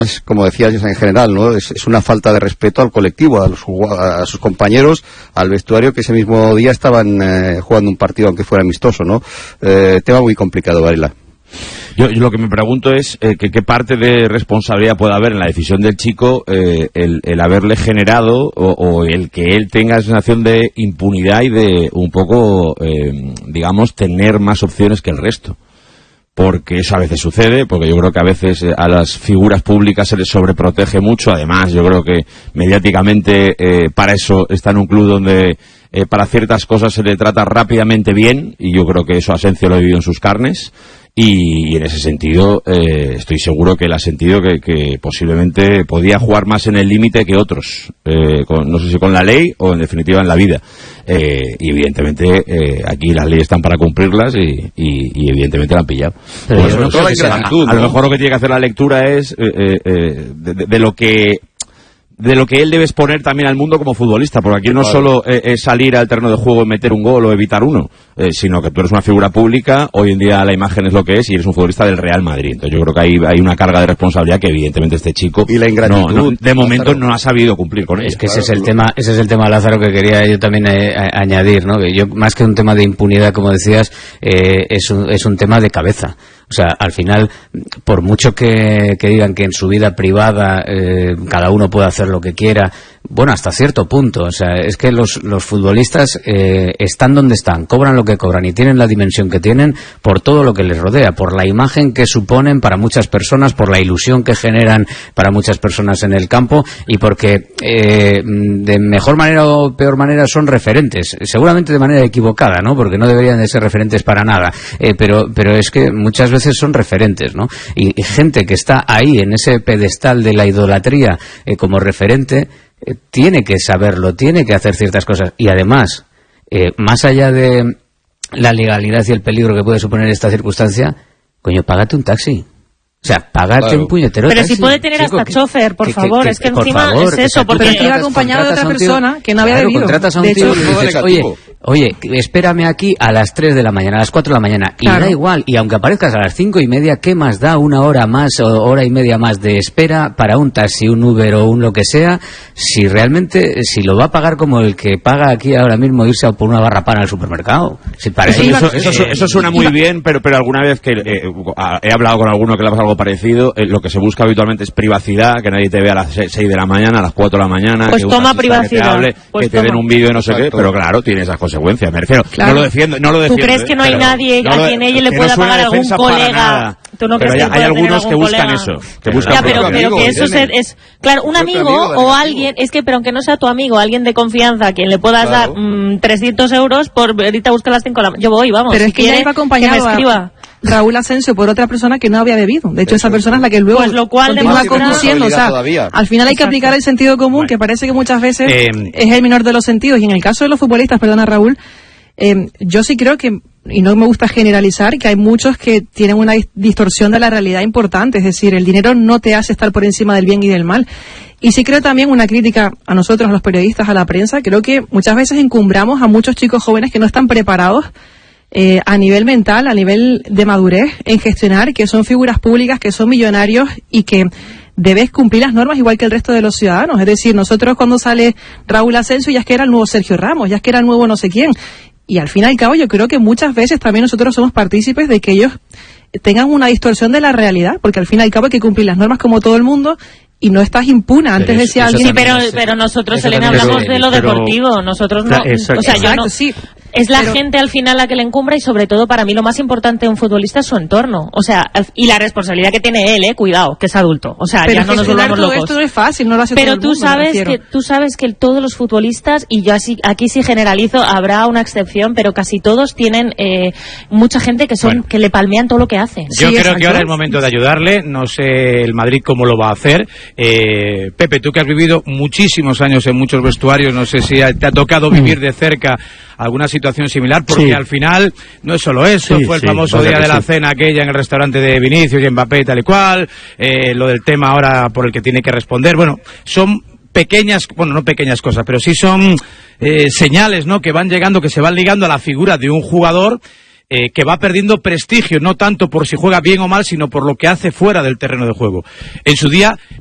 como decías en general, ¿no? Es una falta de respeto al colectivo, a sus compañeros, al vestuario, que ese mismo día estaban jugando un partido aunque fuera amistoso, ¿no? Tema muy complicado, Varela. Yo lo que me pregunto es qué parte de responsabilidad puede haber en la decisión del chico el haberle generado o el que él tenga la sensación de impunidad y de un poco, digamos, tener más opciones que el resto. Porque eso a veces sucede, porque yo creo que a veces a las figuras públicas se les sobreprotege mucho. Además, yo creo que mediáticamente para eso está en un club donde para ciertas cosas se le trata rápidamente bien, y yo creo que eso Asencio lo ha vivido en sus carnes. Y en ese sentido estoy seguro que él ha sentido que posiblemente podía jugar más en el límite que otros, no sé si con la ley o en definitiva en la vida, y evidentemente aquí las leyes están para cumplirlas y evidentemente la han pillado. Pero pues, a lo mejor lo que tiene que hacer la lectura es de lo que él debe exponer también al mundo como futbolista, porque aquí no solo es salir al terreno de juego y meter un gol o evitar uno, sino que tú eres una figura pública, hoy en día la imagen es lo que es y eres un futbolista del Real Madrid. Entonces yo creo que hay una carga de responsabilidad que evidentemente este chico y la ingratitud, de momento no ha sabido cumplir con ella. Es que ese es el tema, Lázaro, que quería yo también añadir, ¿no? Que yo, más que un tema de impunidad, como decías, es un tema de cabeza. O sea, al final, por mucho que digan que en su vida privada cada uno puede hacer lo que quiera, bueno, hasta cierto punto. O sea, es que los futbolistas están donde están, cobran lo que cobran y tienen la dimensión que tienen por todo lo que les rodea, por la imagen que suponen para muchas personas, por la ilusión que generan para muchas personas en el campo y porque de mejor manera o peor manera son referentes, seguramente de manera equivocada, ¿no? Porque no deberían de ser referentes para nada, pero es que muchas veces son referentes, ¿no? Y gente que está ahí en ese pedestal de la idolatría como referente tiene que saberlo, tiene que hacer ciertas cosas y además, más allá de la legalidad y el peligro que puede suponer esta circunstancia, coño, págate un taxi. O sea, pagarte un puñetero pero taxi. Si puede tener hasta chofer, por favor, es que encima es eso, porque iba acompañado de otra persona que no había bebido. Contratas a un tío y le dices, oye, espérame aquí a las 3 de la mañana, a las 4 de la mañana, y da igual, y aunque aparezcas a las 5:30, ¿qué más da una hora más o hora y media más de espera para un taxi, un Uber o un lo que sea, si realmente, si lo va a pagar como el que paga aquí ahora mismo irse a por una barra pan al supermercado? Si parece eso suena muy bien, pero alguna vez que he hablado con alguno que le ha pasado algo parecido, lo que se busca habitualmente es privacidad, que nadie te vea a las 6 de la mañana, a las 4 de la mañana, pues que toma privacidad, que te den un vídeo de no sé qué, pero claro, tiene esas consecuencias, me refiero. Claro. No lo defiendo. ¿Tú crees que no hay nadie a quien ella le pueda pagar algún colega? ¿Tú no crees que hay algunos que buscan eso. Pero que eso es claro, un amigo o alguien, es que pero aunque no sea tu amigo, alguien de confianza a quien le puedas dar 300 euros por ahorita a buscar las 5 de la mañana. Yo voy, vamos. Pero si es que ya iba acompañado a Raúl Asencio por otra persona que no había bebido. De hecho, esa persona es la que luego lo cual continúa conduciendo. O sea, al final hay que aplicar el sentido común, que parece que muchas veces es el menor de los sentidos. Y en el caso de los futbolistas, perdona Raúl, yo sí creo que, y no me gusta generalizar, que hay muchos que tienen una distorsión de la realidad importante. Es decir, el dinero no te hace estar por encima del bien y del mal. Y sí creo también una crítica a nosotros, a los periodistas, a la prensa. Creo que muchas veces encumbramos a muchos chicos jóvenes que no están preparados a nivel mental, a nivel de madurez, en gestionar, que son figuras públicas, que son millonarios y que debes cumplir las normas igual que el resto de los ciudadanos. Es decir, nosotros cuando sale Raúl Asencio ya es que era el nuevo Sergio Ramos, ya es que era el nuevo no sé quién. Y al fin y al cabo yo creo que muchas veces también nosotros somos partícipes de que ellos tengan una distorsión de la realidad, porque al fin y al cabo hay que cumplir las normas como todo el mundo y no estás impuna. Antes decía alguien... Sí, pero nosotros, Elena, hablamos de lo deportivo. Nosotros no... O sea, yo no... Sí. Es la gente al final la que le encumbra y sobre todo para mí lo más importante de un futbolista es su entorno. O sea, y la responsabilidad que tiene él, cuidado, que es adulto. O sea, pero ya no nos volvamos locos. Esto no es fácil, no lo hace pero todo el mundo, tú sabes que todos los futbolistas, y yo aquí sí generalizo, habrá una excepción, pero casi todos tienen mucha gente que le palmean todo lo que hacen. Yo creo que ahora es el momento de ayudarle. No sé el Madrid cómo lo va a hacer. Pepe, tú que has vivido muchísimos años en muchos vestuarios, no sé si te ha tocado vivir de cerca alguna situación similar, porque al final no es solo eso, fue el famoso día de la cena aquella en el restaurante de Vinicius y Mbappé y tal y cual, lo del tema ahora por el que tiene que responder, bueno, son pequeñas, bueno, no pequeñas cosas, pero sí son señales, ¿no?, que van llegando, que se van ligando a la figura de un jugador que va perdiendo prestigio, no tanto por si juega bien o mal, sino por lo que hace fuera del terreno de juego. En su día